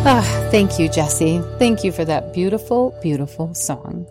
Thank you, Jesse. Thank you for that beautiful, beautiful song.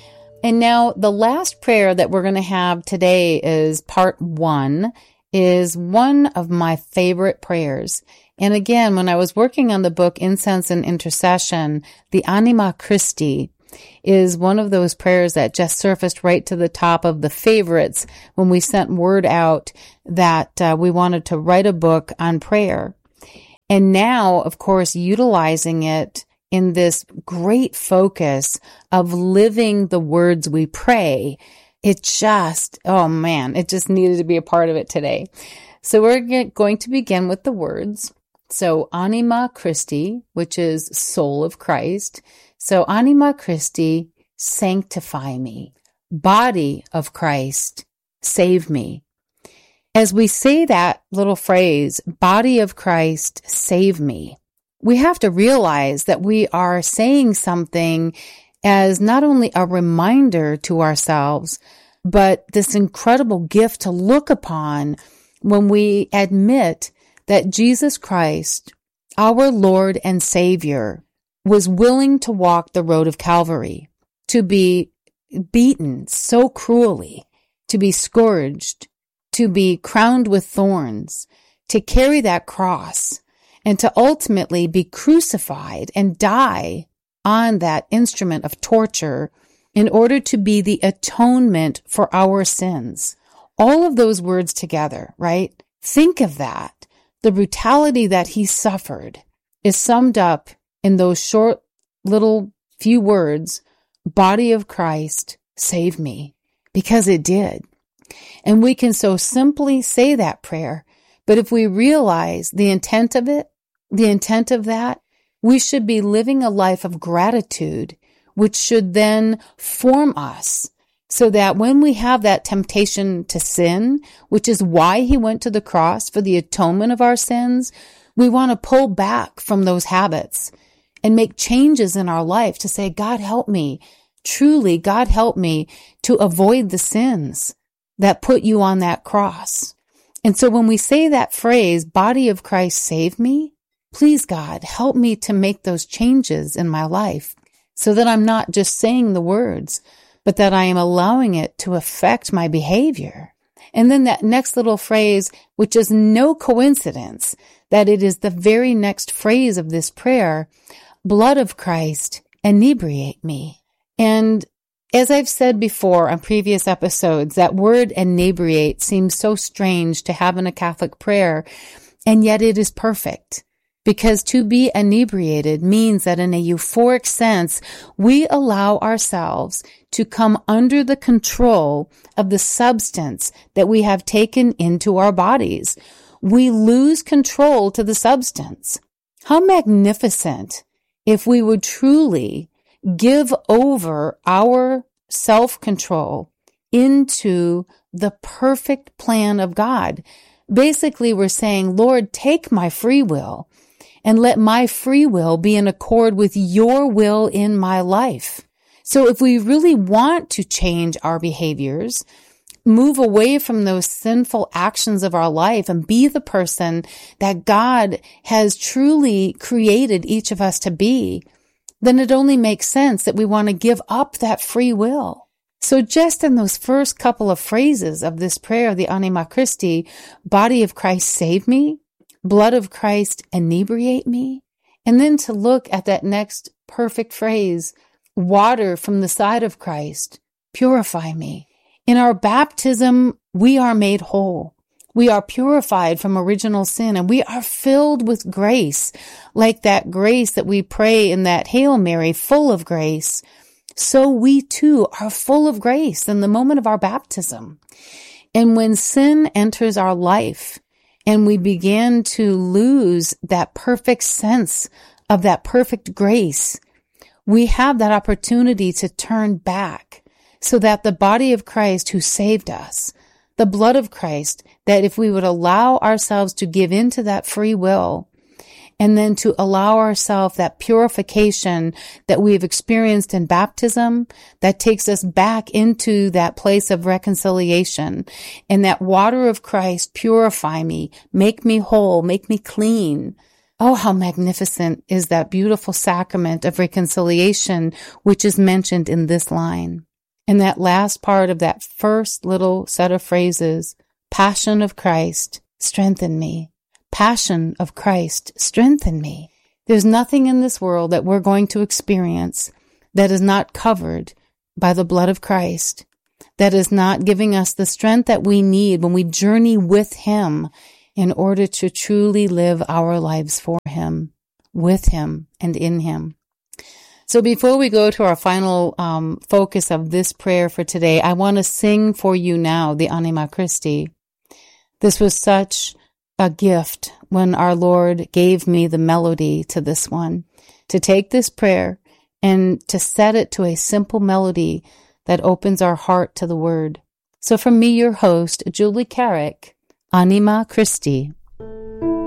And now the last prayer that we're going to have today is part 1, is one of my favorite prayers. And again, when I was working on the book Incense and Intercession, the Anima Christi is one of those prayers that just surfaced right to the top of the favorites when we sent word out that we wanted to write a book on prayer. And now, of course, utilizing it in this great focus of living the words we pray, it just, it just needed to be a part of it today. So we're going to begin with the words. So Anima Christi, which is soul of Christ. So Anima Christi, sanctify me. Body of Christ, save me. As we say that little phrase, body of Christ, save me, we have to realize that we are saying something as not only a reminder to ourselves, but this incredible gift to look upon when we admit that Jesus Christ, our Lord and Savior, was willing to walk the road of Calvary, to be beaten so cruelly, to be scourged, to be crowned with thorns, to carry that cross, and to ultimately be crucified and die on that instrument of torture in order to be the atonement for our sins. All of those words together, right? Think of that. The brutality that he suffered is summed up in those short little few words, body of Christ, save me, because it did. And we can so simply say that prayer, but if we realize the intent of it, the intent of that, we should be living a life of gratitude, which should then form us so that when we have that temptation to sin, which is why he went to the cross for the atonement of our sins, we want to pull back from those habits and make changes in our life to say, God, help me. Truly, God, help me to avoid the sins that put you on that cross. And so when we say that phrase, body of Christ, save me, please, God, help me to make those changes in my life so that I'm not just saying the words, but that I am allowing it to affect my behavior. And then that next little phrase, which is no coincidence that it is the very next phrase of this prayer, blood of Christ, inebriate me. And as I've said before on previous episodes, that word inebriate seems so strange to have in a Catholic prayer, and yet it is perfect. Because to be inebriated means that in a euphoric sense, we allow ourselves to come under the control of the substance that we have taken into our bodies. We lose control to the substance. How magnificent if we would truly give over our self-control into the perfect plan of God. Basically, we're saying, Lord, take my free will and let my free will be in accord with your will in my life. So if we really want to change our behaviors, move away from those sinful actions of our life and be the person that God has truly created each of us to be, then it only makes sense that we want to give up that free will. So just in those first couple of phrases of this prayer, the Anima Christi, body of Christ, save me, blood of Christ, inebriate me, and then to look at that next perfect phrase, water from the side of Christ, purify me. In our baptism, we are made whole. We are purified from original sin, and we are filled with grace, like that grace that we pray in that Hail Mary, full of grace. So we too are full of grace in the moment of our baptism. And when sin enters our life and we begin to lose that perfect sense of that perfect grace, we have that opportunity to turn back so that the body of Christ who saved us, the blood of Christ, that if we would allow ourselves to give into that free will and then to allow ourselves that purification that we've experienced in baptism, that takes us back into that place of reconciliation. And that water of Christ, purify me, make me whole, make me clean, Oh, how magnificent is that beautiful sacrament of reconciliation, which is mentioned in this line. In that last part of that first little set of phrases, Passion of Christ, strengthen me. Passion of Christ, strengthen me. There's nothing in this world that we're going to experience that is not covered by the blood of Christ, that is not giving us the strength that we need when we journey with Him in order to truly live our lives for Him, with Him, and in Him. So before we go to our final focus of this prayer for today, I want to sing for you now the Anima Christi. This was such a gift when our Lord gave me the melody to this one, to take this prayer and to set it to a simple melody that opens our heart to the Word. So from me, your host, Julie Carrick, Anima Christi.